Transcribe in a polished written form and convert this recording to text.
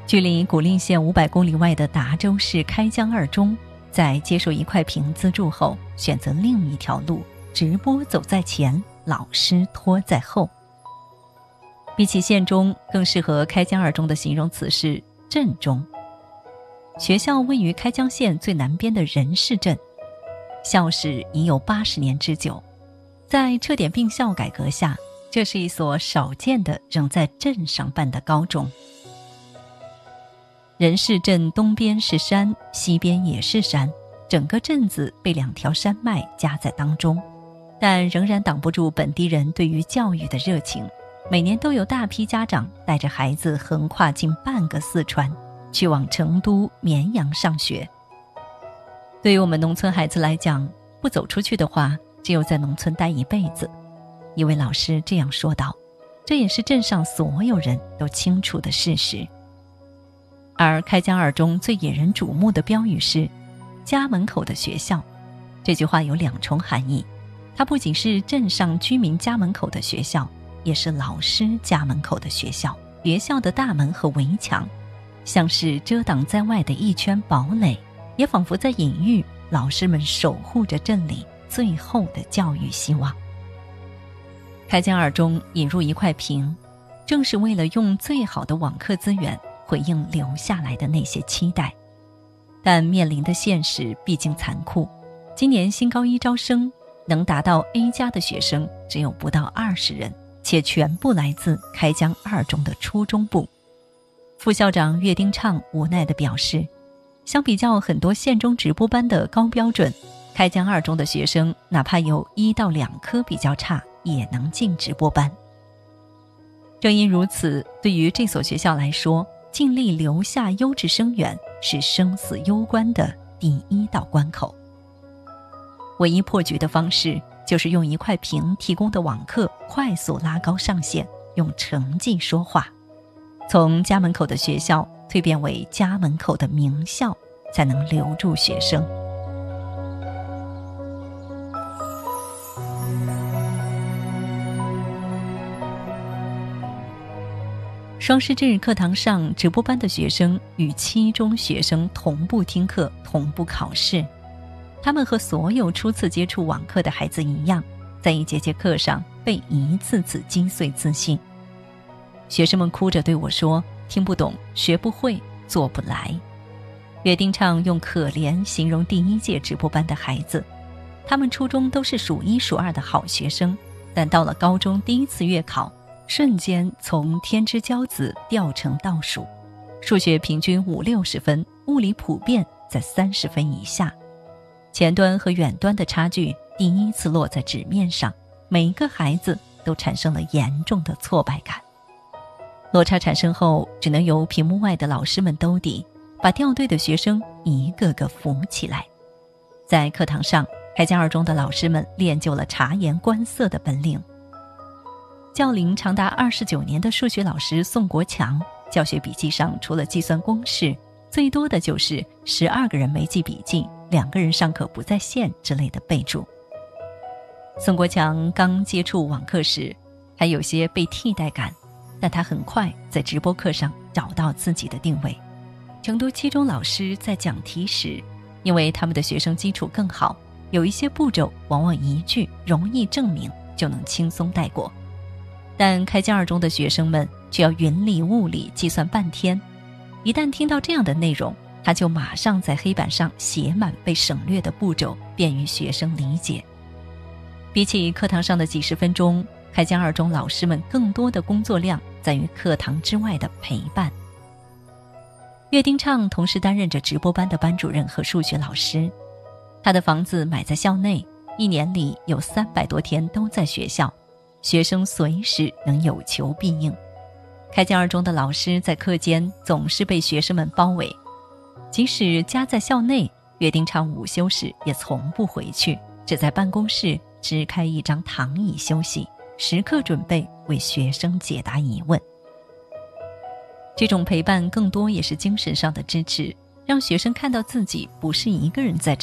距离古蔺县500公里外的达州市开江二中，在接受一块屏资助后，选择另一条路，直播走在前，老师拖在后。比起县中，更适合开江二中的形容词是镇中。学校位于开江县最南边的任氏镇，校史已有80年之久。在撤点并校改革下，这是一所少见的仍在镇上办的高中。任氏镇东边是山，西边也是山，整个镇子被2条山脉夹在当中，但仍然挡不住本地人对于教育的热情。每年都有大批家长带着孩子横跨近半个四川，去往成都、绵阳上学。对于我们农村孩子来讲，不走出去的话，只有在农村待一辈子。一位老师这样说道，这也是镇上所有人都清楚的事实。而开江二中最引人瞩目的标语是家门口的学校。这句话有2重含义，它不仅是镇上居民家门口的学校，也是老师家门口的学校。学校的大门和围墙像是遮挡在外的一圈堡垒，也仿佛在隐喻老师们守护着镇里最后的教育希望。开江二中引入一块屏，正是为了用最好的网课资源回应留下来的那些期待。但面临的现实毕竟残酷，今年新高1招生，能达到 A 加的学生只有不到20人，且全部来自开江二中的初中部。副校长岳丁畅无奈地表示，相比较很多县中直播班的高标准，开江二中的学生哪怕有1到2科比较差，也能进直播班。正因如此，对于这所学校来说，尽力留下优质生源是生死攸关的第1道关口。唯一破局的方式就是用一块屏提供的网课快速拉高上限，用成绩说话，从家门口的学校蜕变为家门口的名校，才能留住学生。双十制课堂上，直播班的学生与期中学生同步听课，同步考试。他们和所有初次接触网课的孩子一样，在一节节课上被一次次击碎自信。学生们哭着对我说，听不懂，学不会，做不来。岳丁畅用可怜形容第1届直播班的孩子，他们初中都是数1数2的好学生，但到了高中第1次月考，瞬间从天之骄子掉成倒数，数学平均50-60分，物理普遍在30分以下。前端和远端的差距第1次落在纸面上，每一个孩子都产生了严重的挫败感。落差产生后，只能由屏幕外的老师们兜底，把掉队的学生一个个扶起来。在课堂上，开江二中的老师们练就了察言观色的本领。教龄长达29年的数学老师宋国强，教学笔记上除了计算公式，最多的就是12个人没记笔记，2个人上课不在线之类的备注。宋国强刚接触网课时还有些被替代感，但他很快在直播课上找到自己的定位。成都七中老师在讲题时，因为他们的学生基础更好，有一些步骤往往一句容易证明就能轻松带过，但开江二中的学生们却要云里雾里计算半天。一旦听到这样的内容，他就马上在黑板上写满被省略的步骤，便于学生理解。比起课堂上的几十分钟，开江二中老师们更多的工作量在于课堂之外的陪伴。岳丁畅同时担任着直播班的班主任和数学老师，他的房子买在校内，1年里有300多天都在学校，学生随时能有求必应。开江二中的老师在课间总是被学生们包围，即使家在校内，岳丁畅午休时也从不回去，只在办公室支开一张躺椅休息，时刻准备为学生解答疑问。这种陪伴更多也是精神上的支持，让学生看到自己不是一个人在这